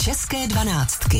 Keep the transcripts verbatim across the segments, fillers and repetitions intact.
České dvanáctky.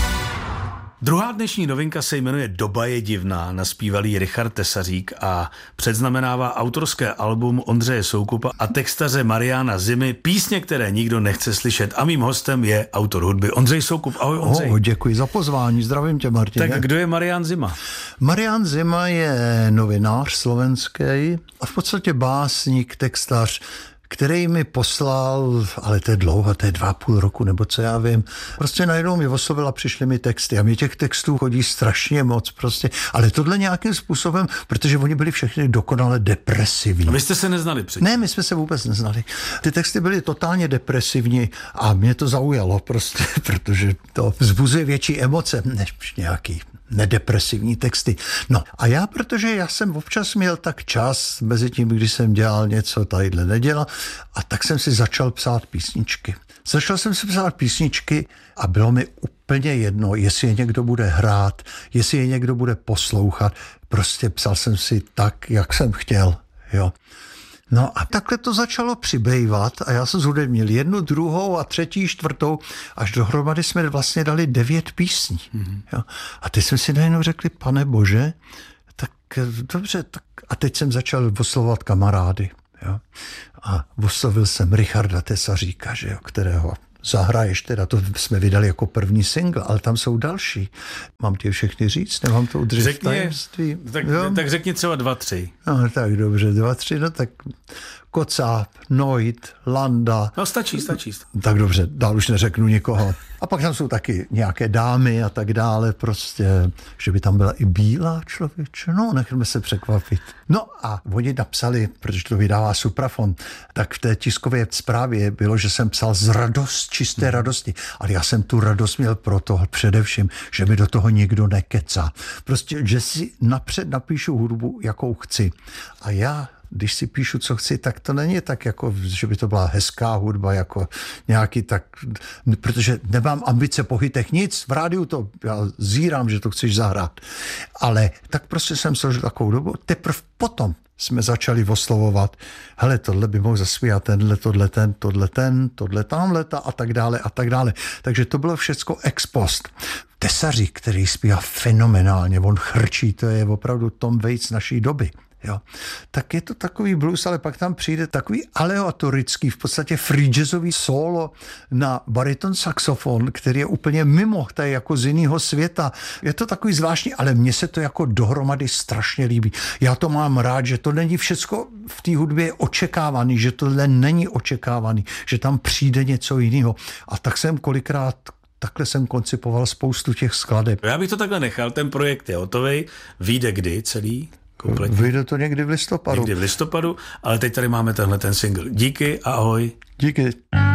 Druhá dnešní novinka se jmenuje Doba je divná, naspíval jí Richard Tesařík a předznamenává autorské album Ondřeje Soukupa a textaře Mariána Zimy, písně, které nikdo nechce slyšet. A mým hostem je autor hudby Ondřej Soukup. Ahoj, Ondřej. Oh, děkuji za pozvání, zdravím tě, Martin. Tak kdo je Marián Zima? Marián Zima je novinář slovenský a v podstatě básník, textař, který mi poslal, ale to je dlouho, to je dva a půl roku, nebo co já vím. Prostě najednou mi oslovil a přišly mi texty a mě těch textů chodí strašně moc prostě, ale tohle nějakým způsobem, protože oni byli všechny dokonale depresivní. A vy jste se neznali předtím? Ne, my jsme se vůbec neznali. Ty texty byly totálně depresivní a mě to zaujalo prostě, protože to vzbuzuje větší emoce než nějaký nedepresivní texty. No a já, protože já jsem občas měl tak čas mezi tím, když jsem dělal něco tadyhle nedělal, a tak jsem si začal psát písničky. Začal jsem si psát písničky a bylo mi úplně jedno, jestli je někdo bude hrát, jestli je někdo bude poslouchat. Prostě psal jsem si tak, jak jsem chtěl, jo. No a takhle to začalo přibývat a já jsem zhudebnil jednu, druhou a třetí, čtvrtou, až dohromady jsme vlastně dali devět písní. Mm-hmm. Jo. A teď jsme si najednou řekli, pane bože, tak dobře, tak a teď jsem začal oslovovat kamarády. Jo. A oslovil jsem Richarda Tesaříka, že jo, kterého zahraješ, teda to jsme vydali jako první single, ale tam jsou další. Mám ti všechny říct, nemám to udržet v tajemství. Tak, tak řekni třeba dva, tři. No tak dobře, dva, tři, no tak Kocáb, Noit, Landa. No stačí, stačí. Tak dobře, dál už neřeknu nikoho. A pak tam jsou taky nějaké dámy a tak dále, prostě, že by tam byla i bílá člověče, no nechme se překvapit. No a oni napsali, protože to vydává Suprafon, tak v té tiskové zprávě bylo, že jsem psal z radost, čisté radosti, ale já jsem tu radost měl proto především, že mi do toho nikdo nekecá. Prostě, že si napřed napíšu hudbu, jakou chci. A já když si píšu, co chci, tak to není tak, jako, že by to byla hezká hudba, jako nějaký tak, protože nemám ambice po hitech, nic, v rádiu to, já zírám, že to chceš zahrát. Ale tak prostě jsem složil takovou dobu, teprve potom jsme začali oslovovat, hele, tohle by mohl zaspívat tenhle, tohle ten, tohle ten, tohle tamhleta a tak dále a tak dále. Takže to bylo všecko ex post. Tesařík, který zpívá fenomenálně, on chrčí, to je opravdu Tom Waits naší doby. Jo. Tak je to takový blues, ale pak tam přijde takový aleatorický, v podstatě free jazzový solo na bariton saxofon, který je úplně mimo, to je jako z jiného světa. Je to takový zvláštní, ale mně se to jako dohromady strašně líbí. Já to mám rád, že to není všecko v té hudbě očekávaný, že tohle není očekávaný, že tam přijde něco jiného. A tak jsem kolikrát takhle jsem koncipoval spoustu těch skladeb. Já bych to takhle nechal, ten projekt je hotovej, vyjde kdy celý? Kompletně. Vyjde to někdy v listopadu. Někdy v listopadu, ale teď tady máme tenhle ten single. Díky, ahoj. Díky.